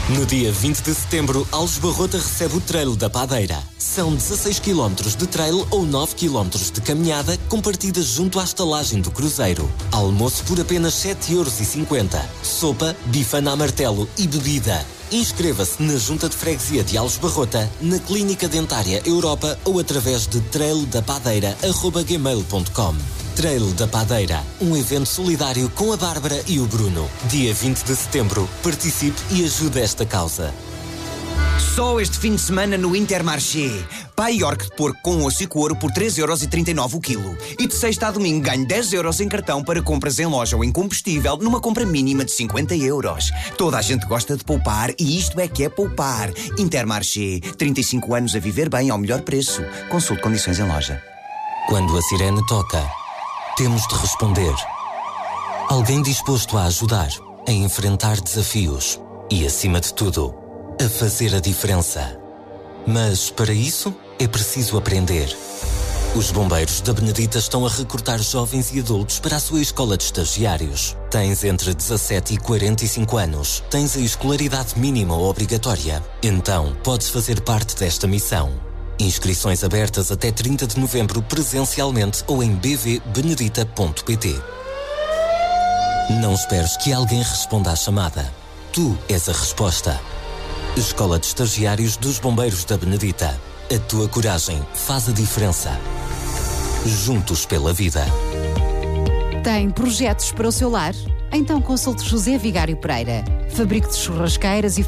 No dia 20 de setembro, Alves Barrota recebe o Trail da Padeira. São 16 km de trail ou 9 km de caminhada com partidas junto à estalagem do Cruzeiro. Almoço por apenas 7,50€. Sopa, bifana a martelo e bebida. Inscreva-se na Junta de Freguesia de Alves Barrota, na Clínica Dentária Europa ou através de traildapadeira@gmail.com. Trail da Padeira, um evento solidário com a Bárbara e o Bruno. Dia 20 de setembro, participe e ajude esta causa. Só este fim de semana no Intermarché. Pai York de porco com osso e couro por 3,39€ o quilo. E de sexta a domingo ganho 10€ em cartão para compras em loja ou em combustível numa compra mínima de 50€. Toda a gente gosta de poupar e isto é que é poupar. Intermarché, 35 anos a viver bem ao melhor preço. Consulte condições em loja. Quando a sirene toca, temos de responder. Alguém disposto a ajudar, a enfrentar desafios e, acima de tudo, a fazer a diferença. Mas, para isso, é preciso aprender. Os bombeiros da Benedita estão a recrutar jovens e adultos para a sua escola de estagiários. Tens entre 17 e 45 anos. Tens a escolaridade mínima ou obrigatória. Então, podes fazer parte desta missão. Inscrições abertas até 30 de novembro presencialmente ou em bvbenedita.pt. Não esperes que alguém responda à chamada. Tu és a resposta. Escola de Estagiários dos Bombeiros da Benedita. A tua coragem faz a diferença. Juntos pela vida. Tem projetos para o seu lar? Então consulte José Vigário Pereira, fabrico de churrasqueiras e